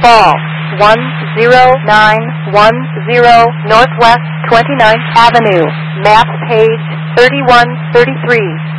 Ball 10910 Northwest 29th Avenue, map page 3133.